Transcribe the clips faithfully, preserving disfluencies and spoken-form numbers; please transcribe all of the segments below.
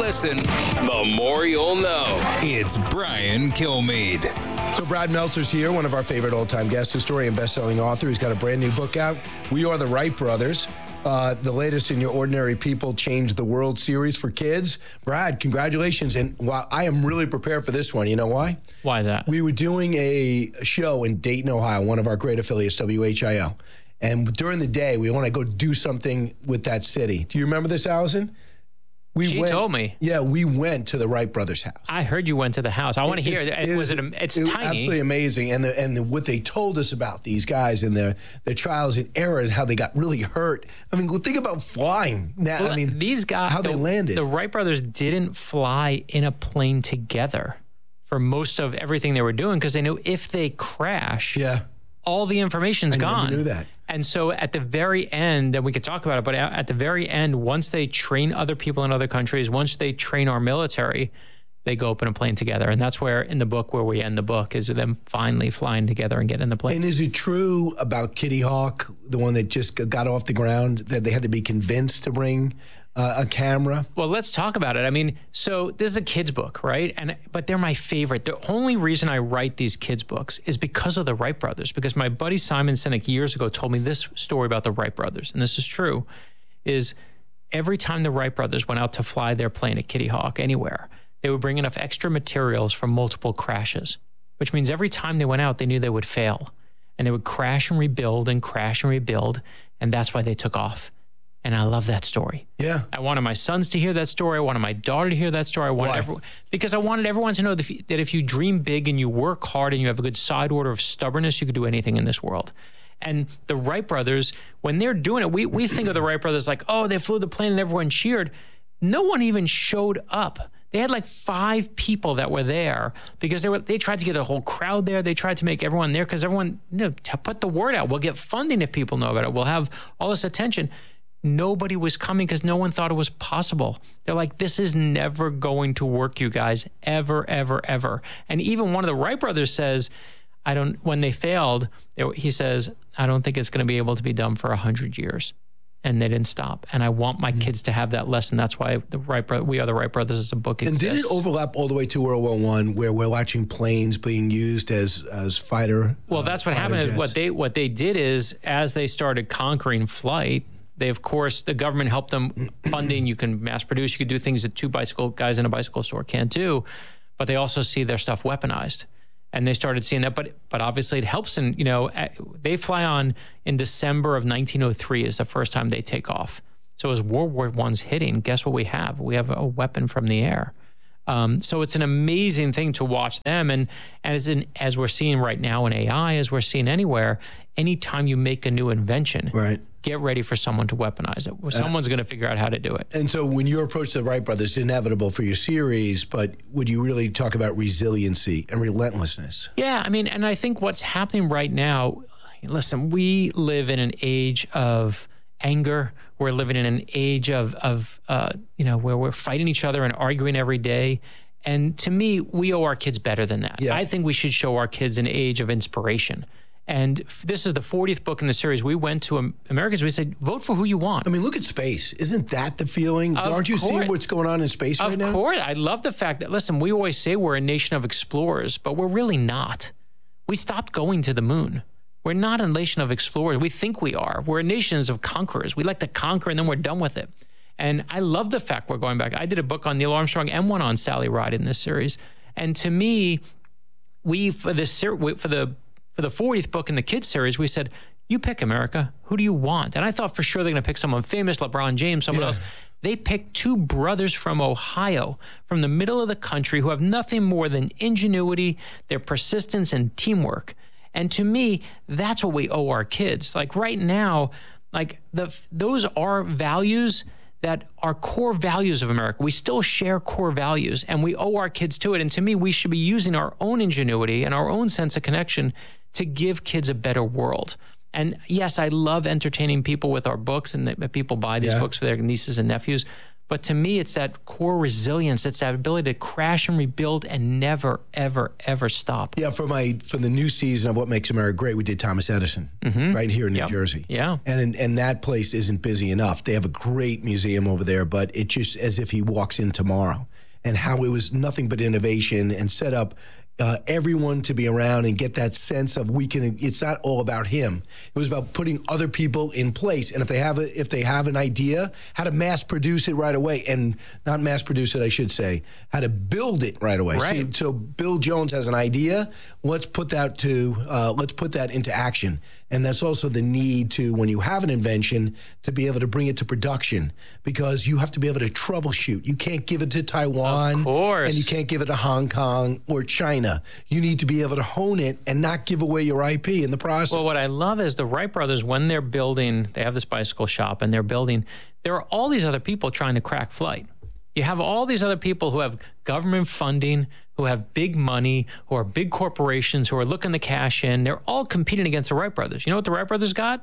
listen, the more you'll know. It's Brian Kilmeade. So Brad Meltzer's here, one of our favorite old-time guests, historian, best-selling author. He's got a brand new book out, We Are the Wright Brothers, uh, the latest in your Ordinary People Change the World series for kids. Brad, congratulations. And while I am really prepared for this one, you know why? Why that? We were doing a show in Dayton, Ohio, one of our great affiliates, W H I L. And during the day, we want to go do something with that city. Do you remember this, Allison? We she went, told me. Yeah, we went to the Wright brothers' house. I heard you went to the house. I want to hear. It's, it, it was it? It's it, tiny. Absolutely amazing. And the, and the, what they told us about these guys and their their trials and errors, how they got really hurt. I mean, think about flying. Now, well, I mean, these guys, how the, they landed. The Wright brothers didn't fly in a plane together for most of everything they were doing because they knew if they crash, yeah, all the information's I gone. never knew that. And so at the very end, and we could talk about it, but at the very end, once they train other people in other countries, once they train our military, they go up in a plane together. And that's where in the book, where we end the book, is them finally flying together and getting in the plane. And is it true about Kitty Hawk, the one that just got off the ground, that they had to be convinced to bring Uh, a camera? Well, let's talk about it. I mean, so this is a kid's book, right? And but they're my favorite. The only reason I write these kids' books is because of the Wright brothers, because my buddy Simon Sinek years ago told me this story about the Wright brothers, and this is true, is every time the Wright brothers went out to fly their plane at Kitty Hawk anywhere, they would bring enough extra materials from multiple crashes, which means every time they went out, they knew they would fail. And they would crash and rebuild and crash and rebuild, and that's why they took off. And I love that story. Yeah. I wanted my sons to hear that story. I wanted my daughter to hear that story. I wanted Why? everyone, because I wanted everyone to know that if, you, that if you dream big and you work hard and you have a good side order of stubbornness, you could do anything in this world. And the Wright brothers, when they're doing it, we, we think of the Wright brothers like, oh, they flew the plane and everyone cheered. No one even showed up. They had like five people that were there because they were. They tried to get a whole crowd there. They tried to make everyone there because everyone, you know, to put the word out. We'll get funding if people know about it. We'll have all this attention. Nobody was coming because no one thought it was possible. They're like, this is never going to work, you guys, ever, ever, ever. And even one of the Wright brothers says, I don't, when they failed, they, he says, I don't think it's going to be able to be done for a hundred years. And they didn't stop. And I want my mm-hmm. kids to have that lesson. That's why the Wright Bro- We Are the Wright Brothers as a book exists. And did it overlap all the way to World War One, where we're watching planes being used as as fighter? Well, that's what uh, happened. Is what they what they did is, as they started conquering flight, they, of course, the government helped them funding. You can mass produce. You can do things that two bicycle guys in a bicycle store can't do. But they also see their stuff weaponized. And they started seeing that. But but obviously it helps. And, you know, they fly on in December of nineteen oh three is the first time they take off. So as World War One's hitting, guess what we have? We have a weapon from the air. Um, so it's an amazing thing to watch them. And as in, as we're seeing right now in A I, as we're seeing anywhere, anytime you make a new invention, right, get ready for someone to weaponize it. Someone's uh, going to figure out how to do it. And so when you approach the Wright brothers, it's inevitable for your series, but would you really talk about resiliency and relentlessness? Yeah, I mean, and I think what's happening right now, listen, we live in an age of anger. We're living in an age of, of uh, you know, where we're fighting each other and arguing every day. And to me, we owe our kids better than that. Yeah. I think we should show our kids an age of inspiration. And this is the fortieth book in the series. We went to Americans. We said, vote for who you want. I mean, look at space. Isn't that the feeling? Of Aren't you course. seeing what's going on in space of right now? Of course. I love the fact that, listen, we always say we're a nation of explorers, but we're really not. We stopped going to the moon. We're not a nation of explorers. We think we are. We're a nation of conquerors. We like to conquer and then we're done with it. And I love the fact we're going back. I did a book on Neil Armstrong and one on Sally Ride in this series. And to me, we, for this, for the, for the fortieth book in the kids series, we said, you pick, America. Who do you want? And I thought for sure they're going to pick someone famous, LeBron James, someone yeah. else. They picked two brothers from Ohio, from the middle of the country, who have nothing more than ingenuity, their persistence, and teamwork. And to me, that's what we owe our kids. Like right now, like the those are values that are core values of America. We still share core values, and we owe our kids to it. And to me, we should be using our own ingenuity and our own sense of connection to give kids a better world. And yes, I love entertaining people with our books, and that people buy these yeah. books for their nieces and nephews. But to me, it's that core resilience. It's that ability to crash and rebuild and never, ever, ever stop. Yeah, for my for the new season of What Makes America Great, we did Thomas Edison mm-hmm. right here in New yep. Jersey. Yeah. And and that place isn't busy enough. They have a great museum over there, but it's just as if he walks in tomorrow. And how it was nothing but innovation and set up Uh, everyone to be around and get that sense of we can. It's not all about him. It was about putting other people in place. And if they have a, if they have an idea, how to mass produce it right away, and not mass produce it, I should say, how to build it right away. Right. So, so Bill Jones has an idea. Let's put that to uh, let's put that into action. And that's also the need to, when you have an invention, to be able to bring it to production, because you have to be able to troubleshoot. You can't give it to Taiwan, of course, and you can't give it to Hong Kong or China. You need to be able to hone it and not give away your I P in the process. Well, what I love is the Wright brothers, when they're building, they have this bicycle shop and they're building, there are all these other people trying to crack flight. You have all these other people who have government funding, who have big money, who are big corporations, who are looking to cash in. They're all competing against the Wright brothers. You know what the Wright brothers got?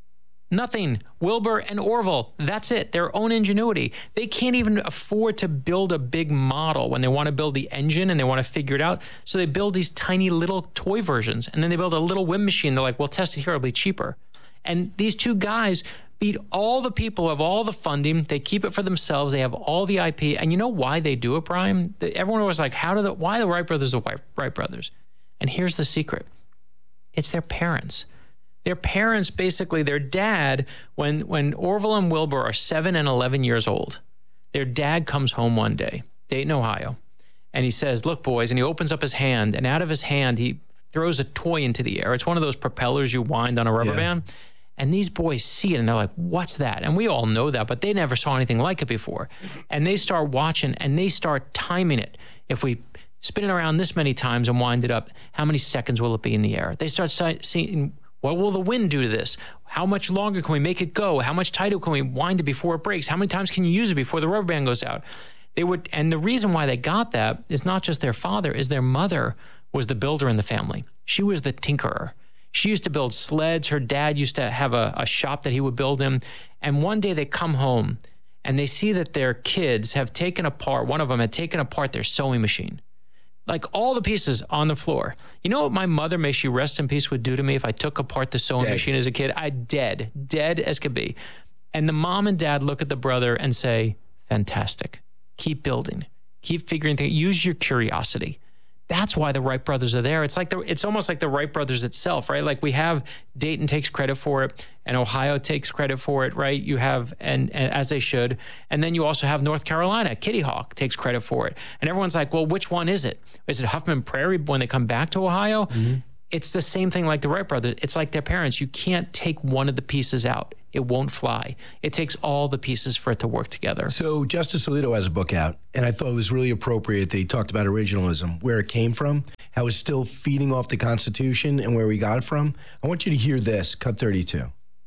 Nothing. Wilbur and Orville, that's it. Their own ingenuity. They can't even afford to build a big model when they want to build the engine and they want to figure it out. So they build these tiny little toy versions, and then they build a little wind machine. They're like, we'll test it here, it'll be cheaper. And these two guys beat all the people who have all the funding. They keep it for themselves. They have all the I P. And you know why they do it, Brian? Everyone was like, how do the, why the Wright brothers are Wright brothers? And here's the secret. It's their parents. Their parents, basically, their dad, when, when Orville and Wilbur are seven and eleven years old, their dad comes home one day, Dayton, Ohio, and he says, look, boys, and he opens up his hand, and out of his hand, he throws a toy into the air. It's one of those propellers you wind on a rubber Yeah. band. And these boys see it, and they're like, what's that? And we all know that, but they never saw anything like it before. And they start watching, and they start timing it. If we spin it around this many times and wind it up, how many seconds will it be in the air? They start seeing, what will the wind do to this? How much longer can we make it go? How much tighter can we wind it before it breaks? How many times can you use it before the rubber band goes out? They would, and the reason why they got that is not just their father, is their mother was the builder in the family. She was the tinkerer. She used to build sleds. Her dad used to have a, a shop that he would build in. And one day they come home and they see that their kids have taken apart, one of them had taken apart their sewing machine. Like all the pieces on the floor. You know what my mother, may she rest in peace, would do to me if I took apart the sewing Dead. machine as a kid? I'd dead, dead as could be. And the mom and dad look at the brother and say, fantastic. Keep building. Keep figuring things. Use your curiosity. That's why the Wright brothers are there. It's like the, it's almost like the Wright brothers itself, right? Like we have Dayton takes credit for it, and Ohio takes credit for it, right? You have, and, and as they should, and then you also have North Carolina. Kitty Hawk takes credit for it, and everyone's like, well, which one is it? Is it Huffman Prairie when they come back to Ohio? Mm-hmm. It's the same thing like the Wright brothers. It's like their parents. You can't take one of the pieces out. It won't fly. It takes all the pieces for it to work together. So Justice Alito has a book out, and I thought it was really appropriate that he talked about originalism, where it came from, how it's still feeding off the Constitution, and where we got it from. I want you to hear this, cut thirty-two.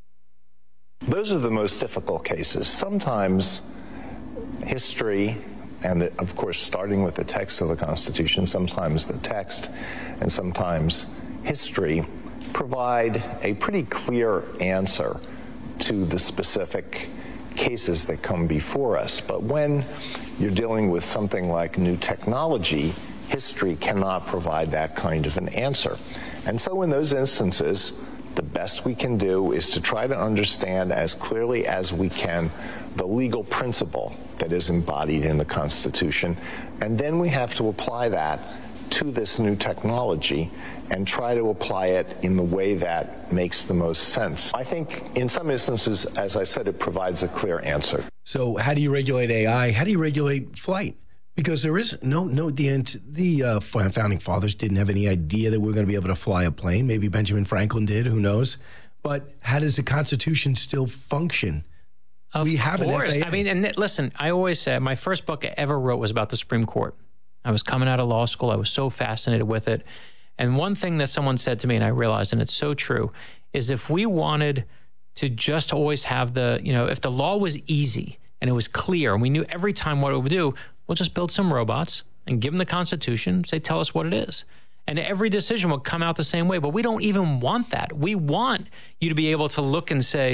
Those are the most difficult cases. Sometimes history, and the, of course starting with the text of the Constitution, sometimes the text, and sometimes history, provide a pretty clear answer to the specific cases that come before us. But when you're dealing with something like new technology, history cannot provide that kind of an answer. And so in those instances, the best we can do is to try to understand as clearly as we can the legal principle that is embodied in the Constitution, and then we have to apply that to this new technology and try to apply it in the way that makes the most sense. I think in some instances, as I said, it provides a clear answer. So how do you regulate A I? How do you regulate flight? Because there is no, no, the, the uh, founding fathers didn't have any idea that we were going to be able to fly a plane. Maybe Benjamin Franklin did, who knows? But how does the Constitution still function? Of we have course. an F A A. I mean, and listen, I always say my first book I ever wrote was about the Supreme Court. I was coming out of law school. I was so fascinated with it. And one thing that someone said to me, and I realized, and it's so true, is if we wanted to just always have the, you know, if the law was easy and it was clear and we knew every time what it would do, we'll just build some robots and give them the Constitution, say, tell us what it is. And every decision will come out the same way. But we don't even want that. We want you to be able to look and say,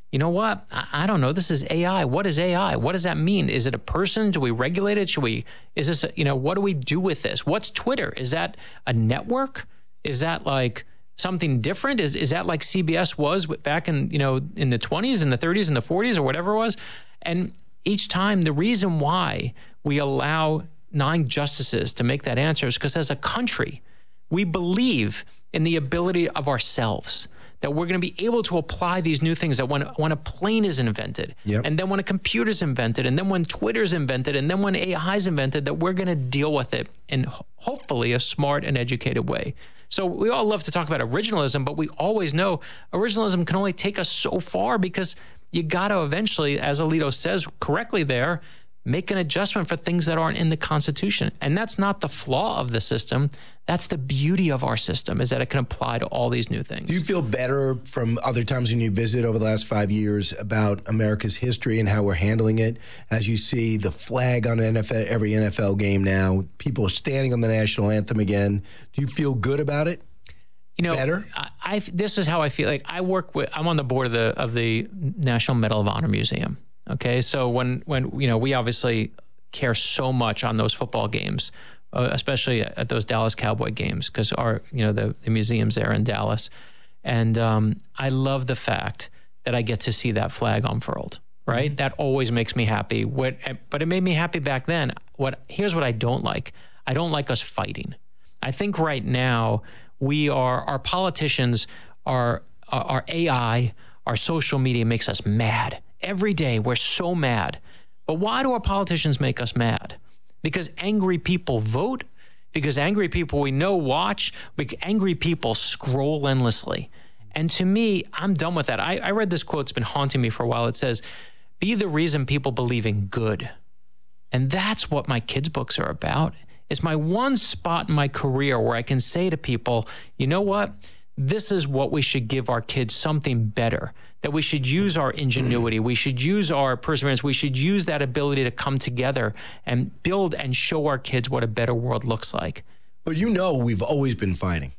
you know what? I, I don't know. This is A I. What is A I? What does that mean? Is it a person? Do we regulate it? Should we, is this, a, you know, what do we do with this? What's Twitter? Is that a network? Is that like something different? Is is that like C B S was back in, you know, in the twenties and the thirties and the forties or whatever it was? And each time, the reason why we allow nine justices to make that answer is because as a country, we believe in the ability of ourselves, that we're going to be able to apply these new things, that when, when a plane is invented, yep. and then when a computer's invented, and then when Twitter's invented, and then when A I's invented, that we're going to deal with it in hopefully a smart and educated way. So we all love to talk about originalism, but we always know originalism can only take us so far, because you got to eventually, as Alito says correctly there, make an adjustment for things that aren't in the Constitution. And that's not the flaw of the system. That's the beauty of our system, is that it can apply to all these new things. Do you feel better from other times when you visit over the last five years about America's history and how we're handling it? As you see the flag on N F L, every N F L game now, people are standing on the national anthem again. Do you feel good about it? You know, better? I, I this is how I feel. Like I work with, I'm on the board of the of the National Medal of Honor Museum. Okay, so when when you know, we obviously care so much on those football games, uh, especially at those Dallas Cowboy games, because our you know the, the museum's there in Dallas, and um, I love the fact that I get to see that flag unfurled. Right, mm-hmm. That always makes me happy. What, but it made me happy back then. What here's what I don't like. I don't like us fighting. I think right now we are our politicians, our our A I, our social media makes us mad. Every day we're so mad. But why do our politicians make us mad? Because angry people vote, because angry people we know watch, because angry people scroll endlessly. And to me, I'm done with that. I, I read this quote, it's been haunting me for a while. It says, be the reason people believe in good. And that's what my kids' books are about. It's my one spot in my career where I can say to people, you know what? This is what we should give our kids, something better, that we should use our ingenuity. We should use our perseverance. We should use that ability to come together and build and show our kids what a better world looks like. But you know, we've always been fighting.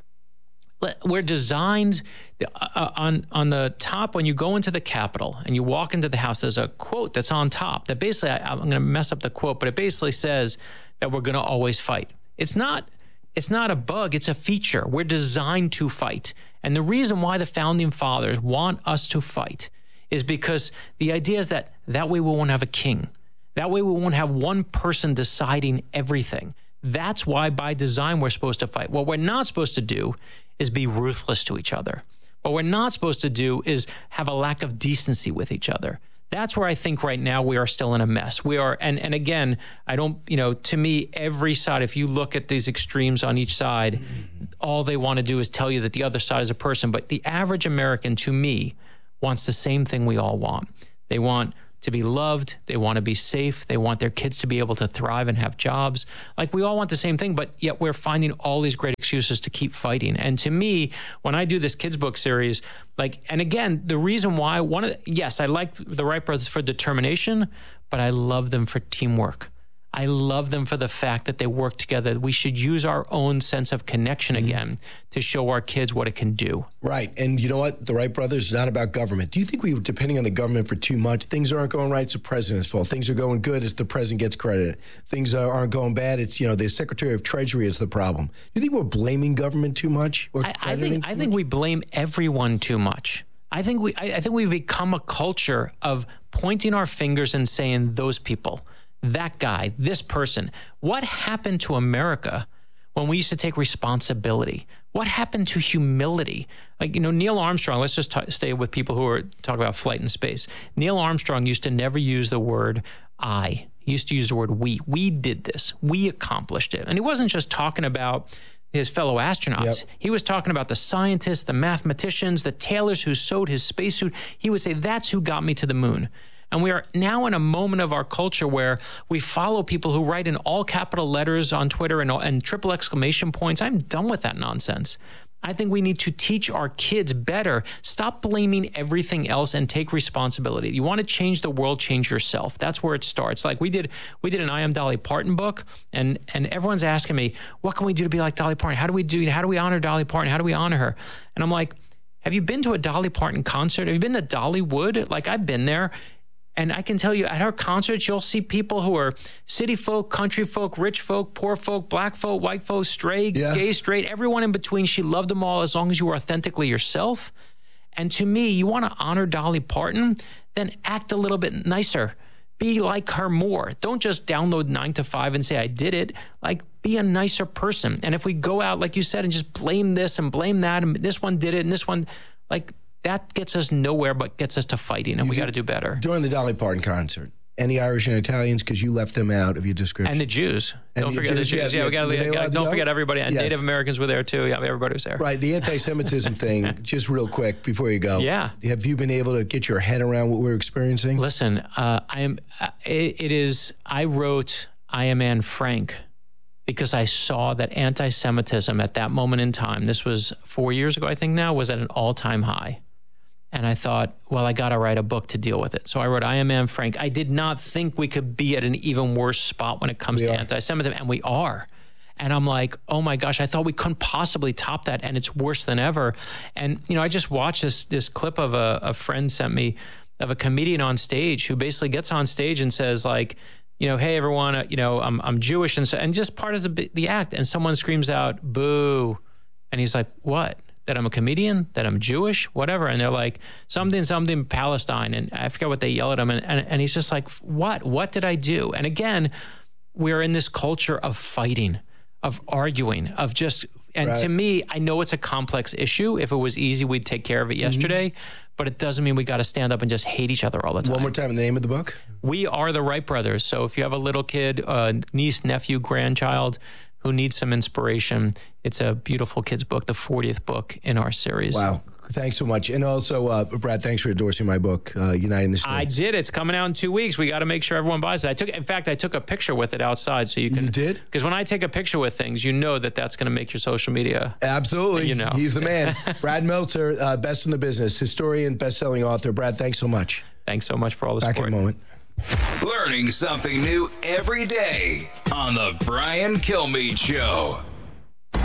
We're designed uh, on, on the top, when you go into the Capitol and you walk into the House, there's a quote that's on top that basically, I, I'm going to mess up the quote, but it basically says that we're going to always fight. It's not It's not a bug, it's a feature. We're designed to fight. And the reason why the founding fathers want us to fight is because the idea is that that way we won't have a king. That way we won't have one person deciding everything. That's why by design we're supposed to fight. What we're not supposed to do is be ruthless to each other. What we're not supposed to do is have a lack of decency with each other. That's where I think right now we are still in a mess. We are, and, and again, I don't, you know, to me, every side, if you look at these extremes on each side, mm-hmm. all they want to do is tell you that the other side is a person. But the average American, to me, wants the same thing we all want. They want to be loved. They want to be safe. They want their kids to be able to thrive and have jobs. Like, we all want the same thing, but yet we're finding all these great excuses to keep fighting. And to me, when I do this kids book series, like, and again, the reason why, one of the, yes, I like the Wright brothers for determination, but I love them for teamwork. I love them for the fact that they work together. We should use our own sense of connection mm-hmm. again to show our kids what it can do. Right. And you know what? The Wright brothers are not about government. Do you think we were depending on the government for too much? Things aren't going right, it's the president's fault. Things are going good, it's the president gets credit. Things aren't going bad, it's, you know, the Secretary of Treasury is the problem. Do you think we're blaming government too much? Or I, I think I think we blame everyone too much. I think we I, I think we've become a culture of pointing our fingers and saying those people, that guy, this person. What happened to America when we used to take responsibility? What happened to humility? Like, you know, Neil Armstrong, let's just t- stay with people who are talking about flight in space. Neil Armstrong used to never use the word I. He used to use the word we. We did this. We accomplished it. And he wasn't just talking about his fellow astronauts. Yep. He was talking about the scientists, the mathematicians, the tailors who sewed his spacesuit. He would say, that's who got me to the moon. And we are now in a moment of our culture where we follow people who write in all capital letters on Twitter and, and triple exclamation points. I'm done with that nonsense. I think we need to teach our kids better. Stop blaming everything else and take responsibility. You want to change the world, change yourself. That's where it starts. Like we did, we did an I Am Dolly Parton book, and and everyone's asking me, what can we do to be like Dolly Parton? How do we do? How do we honor Dolly Parton? How do we honor her? And I'm like, Have you been to a Dolly Parton concert? Have you been to Dollywood? Like, I've been there. And I can tell you, at her concerts, you'll see people who are city folk, country folk, rich folk, poor folk, black folk, white folk, straight, Yeah. gay, straight, everyone in between. She loved them all as long as you were authentically yourself. And to me, you want to honor Dolly Parton, then act a little bit nicer. Be like her more. Don't just download nine to five and say, I did it. Like, be a nicer person. And if we go out, like you said, and just blame this and blame that, and this one did it, and this one, like, that gets us nowhere but gets us to fighting, and You we do- got to do better. During the Dolly Parton concert, any Irish and Italians, because you left them out of your description. And the Jews. And Don't the forget Jews, the Jews. yeah, Yeah, we got were they allowed to to don't go? forget everybody. And Yes. Native Americans were there too. Yeah, everybody was there. Right, the anti-Semitism thing, just real quick before you go. Yeah. Have you been able to get your head around what we're experiencing? Listen, uh, I am. Uh, it, it is. I wrote I Am Anne Frank because I saw that anti-Semitism at that moment in time. This was four years ago, I think. Now was at an all-time high. And I thought, well, I got to write a book to deal with it. So I wrote I Am Anne Frank. I did not think we could be at an even worse spot when it comes We to are. anti-Semitism, and we are. And I'm like, oh my gosh, I thought we couldn't possibly top that, and it's worse than ever. And, you know, I just watched this this clip of a, a friend sent me of a comedian on stage who basically gets on stage and says, like, you know, hey, everyone, uh, you know, I'm I'm Jewish, and so, and just part of the, the act. And someone screams out, boo. And he's like, what? That I'm a comedian, that I'm Jewish, whatever. And they're like, something, something, Palestine. And I forget what they yell at him. And, and, and he's just like, what? What did I do? And again, we're in this culture of fighting, of arguing, of just, and Right. to me, I know it's a complex issue. If it was easy, we'd take care of it yesterday. But it doesn't mean we got to stand up and just hate each other all the time. One more time, the name of the book? We are the Wright brothers. So if you have a little kid, uh, niece, nephew, grandchild who needs some inspiration, it's a beautiful kid's book, the fortieth book in our series. Wow. Thanks so much. And also, uh, Brad, thanks for endorsing my book, uh, Uniting the I States. did. It's coming out in two weeks. We got to make sure everyone buys it. I took, in fact, I took a picture with it outside, so you can. You did? Because when I take a picture with things, you know that that's going to make your social media. Absolutely. You know. He's the man. Brad Meltzer, uh, best in the business, historian, best-selling author. Brad, thanks so much. Thanks so much for all the Back in support. a moment. Learning something new every day on The Brian Kilmeade Show.